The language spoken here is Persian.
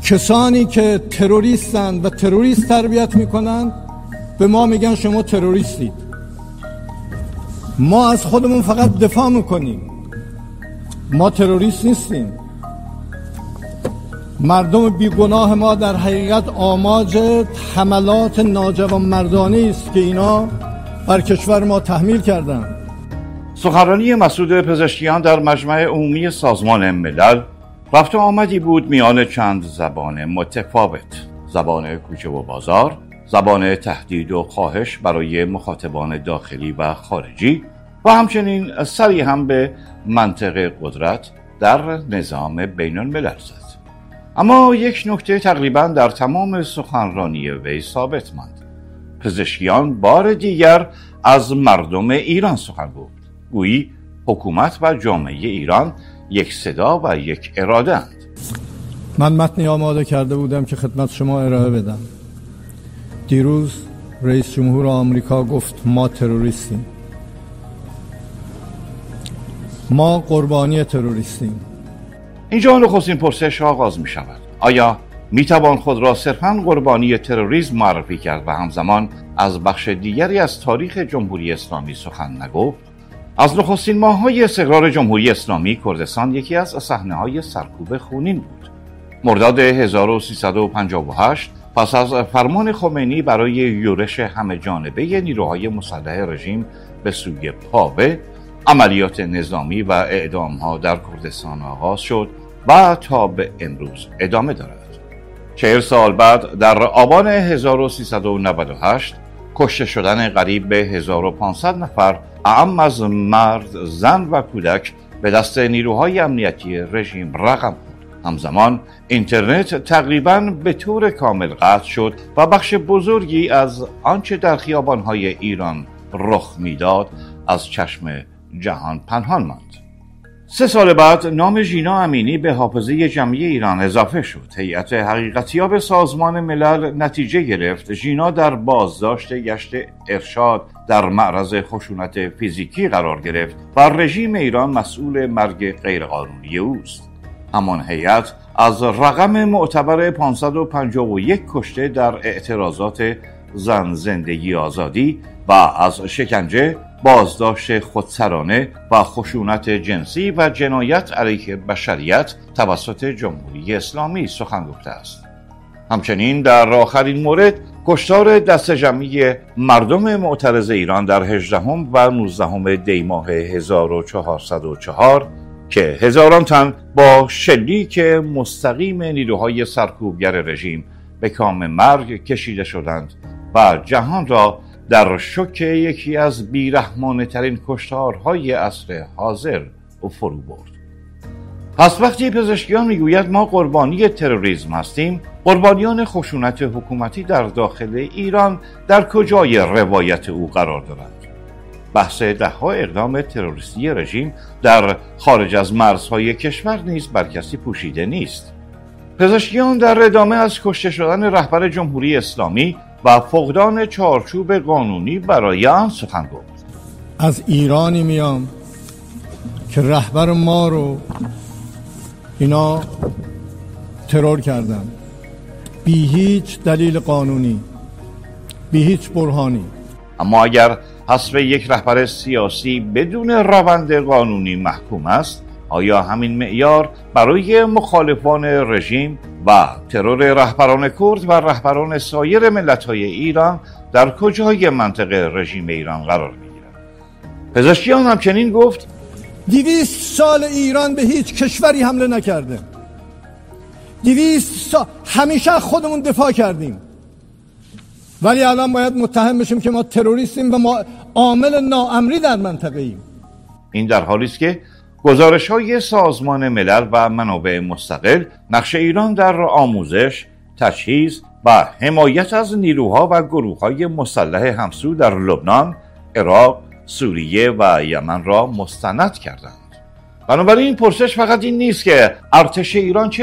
کسانی که تروریستن و تروریست تربیت میکنن به ما میگن شما تروریستید. ما از خودمون فقط دفاع میکنیم، ما تروریست نیستیم. مردم بیگناه ما در حقیقت آماج حملات ناجوانمردانه است که اینا بر کشور ما تحمیل کردند. سخنرانی مسعود پزشکیان در مجمع عمومی سازمان ملل رفت و آمدی بود میان چند زبان متفاوت: زبان کوچه و بازار، زبان تهدید و خواهش برای مخاطبان داخلی و خارجی و همچنین سری هم به منطق قدرت در نظام بین الملل زد. اما یک نکته تقریبا در تمام سخنرانی وی ثابت ماند: پزشکیان بار دیگر از مردم ایران سخن گفت. گویی حکومت و جامعه ایران یک صدا و یک اراده اند. من متنی آماده کرده بودم که خدمت شما ارائه بدم. دیروز رئیس جمهور آمریکا گفت ما تروریستیم. ما قربانی تروریستیم. اینجا نخستین پرسش آغاز می شود: آیا می توان خود را صرفاً قربانی تروریسم معرفی کرد و همزمان از بخش دیگری از تاریخ جمهوری اسلامی سخن نگفت؟ از نخستین ماه‌های استقرار جمهوری اسلامی کردستان یکی از صحنه‌های سرکوب خونین بود. مرداد 1358 پس از فرمان خمینی برای یورش همه جانبه نیروهای مسلح رژیم به سوی پاوه، عملیات نظامی و اعدام‌ها در کردستان آغاز شد و تا به امروز ادامه دارد. 40 سال بعد در آبان 1398 کشته شدن قریب به 1500 نفر اعم از مرد، زن و کودک به دست نیروهای امنیتی رژیم رقم خورد. همزمان اینترنت تقریباً به طور کامل قطع شد و بخش بزرگی از آنچه در خیابان‌های ایران رخ میداد از چشم جهان پنهان ماند. 3 سال بعد نام ژینا امینی به حافظه جمعی ایران اضافه شد. هیئت حقیقتیاب سازمان ملل نتیجه گرفت ژینا در بازداشت گشت ارشاد در معرض خشونت فیزیکی قرار گرفت و رژیم ایران مسئول مرگ غیرقانونی اوست. همان هیئت از رقم معتبر 551 کشته در اعتراضات زن زندگی آزادی و از شکنجه، بازداشت خودسرانه و خشونت جنسی و جنایت علیه بشریت توسط جمهوری اسلامی سخن گفته است. همچنین در آخرین مورد کشتار دست جمعی مردم معترض ایران در 18 و 19 دی ماه 1404 که هزاران تن با شلیک مستقیم نیروهای سرکوبگر رژیم به کام مرگ کشیده شدند و جهان را در شوک یکی از بیرحمانه ترین کشتارهای عصر حاضر فرو برد. پس وقتی پزشکیان میگوید ما قربانی تروریسم هستیم، قربانیان خشونت حکومتی در داخل ایران در کجای روایت او قرار دارند؟ بحث ده‌ها اقدام تروریستی رژیم در خارج از مرزهای کشور نیز بر کسی پوشیده نیست. پزشکیان در ادامه از کشته شدن رهبر جمهوری اسلامی و فقدان چارچوب قانونی برای آن سخن گفت. از ایرانی میام که رهبر ما رو اینا ترور کردن، بی هیچ دلیل قانونی، بی هیچ برهانی. اما اگر حذف یک رهبر سیاسی بدون روند قانونی محکوم است، آیا همین معیار برای مخالفان رژیم و ترور رهبران کرد و رهبران سایر ملت‌های ایران در کجای منطقه رژیم ایران قرار می‌گیرد؟ پزشکیان همچنین گفت 200 سال ایران به هیچ کشوری حمله نکرده. 200 سال همیشه خودمون دفاع کردیم، ولی الان باید متهم بشیم که ما تروریستیم و ما عامل ناامنی در منطقه ایم. این در حالی است که گزارش‌های سازمان ملل و منابع مستقل نقش ایران در آموزش، تجهیز و حمایت از نیروها و گروه‌های مسلح همسو در لبنان، عراق، سوریه و یمن را مستند کردند. بنابراین پرسش فقط این نیست که ارتش ایران چه